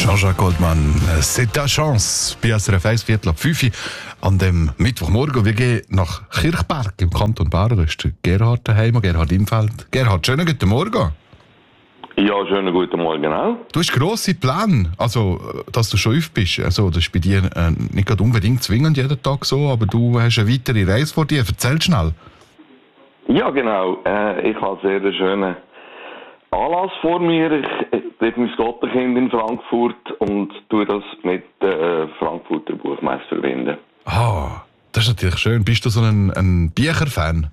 Jean-Jacques Goldman, c'est ta chance. Bei SRF 1, 4:05 an dem Mittwochmorgen. Wir gehen nach Kirchberg im Kanton Bern. Da ist Gerhard daheim, Gerhard Imfeld. Gerhard, schönen guten Morgen. Ja, schönen guten Morgen auch. Du hast grosse Pläne, also, dass du schon auf bist. Also, das ist bei dir nicht gerade unbedingt zwingend jeden Tag so, aber du hast eine weitere Reise vor dir. Erzähl schnell. Ja, genau. Ich habe einen sehr schönen Anlass vor mir. Ich treffe mein Gottenkind in Frankfurt und tue das mit der Frankfurter Buchmesse verbinden. Ah, das ist natürlich schön. Bist du so ein Bücherfan?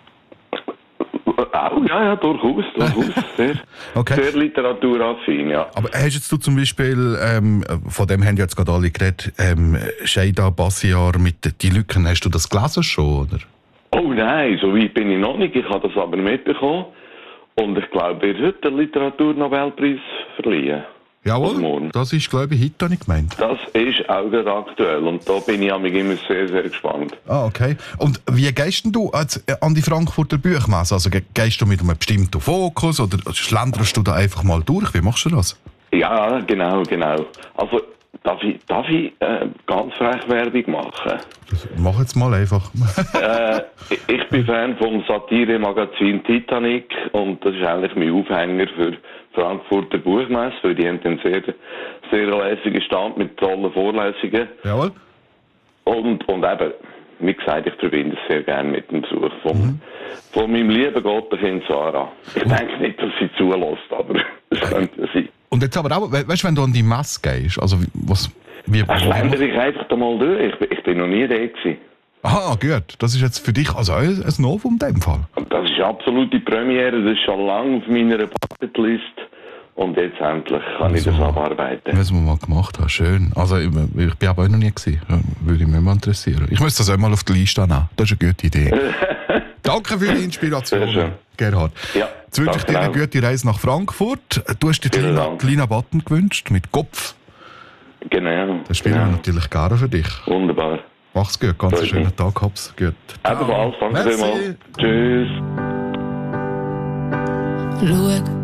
Auch, ja, durchaus. Sehr, okay. Sehr literaturaffin, ja. Aber hast jetzt du zum Beispiel, von dem haben jetzt gerade alle geredet, Sheida Bassiar mit «Die Lücken», hast du das gelesen schon, oder? Oh nein, so weit bin ich noch nicht. Ich habe das aber mitbekommen. Und ich glaube, er wird den Literaturnobelpreis verliehen. Jawohl, das ist, glaube ich, heute nicht gemeint. Das ist auch gerade aktuell und da bin ich immer sehr, sehr gespannt. Ah, okay. Und wie gehst denn du an die Frankfurter Buchmesse? Also gehst du mit einem bestimmten Fokus oder schlenderst du da einfach mal durch? Wie machst du das? Ja, genau. Also darf ich ganz frech Werbung machen? Mach jetzt mal einfach. Ich bin Fan vom Satire-Magazin Titanic und das ist eigentlich mein Aufhänger für Frankfurter Buchmesse, weil die haben einen sehr, sehr lässigen Stand mit tollen Vorlesungen. Jawohl. Und eben, wie gesagt, ich verbinde es sehr gerne mit dem Besuch von meinem lieben Gottenkind Sarah. Ich denke nicht, dass sie zulässt, aber es könnte sein. Und jetzt aber auch, weißt du, wenn du an die Messe gehst, also schlender ich einfach da mal durch. Ich bin noch nie da gewesen. Aha, gut. Das ist jetzt für dich also ein Novum in dem Fall? Das ist absolute Premiere. Das ist schon lange auf meiner Bucketlist. Und jetzt endlich kann ich das abarbeiten. Was wir mal gemacht haben. Schön. Also, ich bin aber auch noch nie gewesen. Würde mich mal interessieren. Ich müsste das auch mal auf die Liste nehmen. Das ist eine gute Idee. Danke für die Inspiration, Gerhard. Ja, jetzt wünsche ich dir eine gute Reise nach Frankfurt. Du hast dir Lina Button gewünscht, mit Kopf. Genau. Das spielen wir natürlich gerne für dich. Wunderbar. Mach's gut, ganz einen schönen Tag, hab's gut. Ebenfalls, danke vielmals. Tschüss. Schau.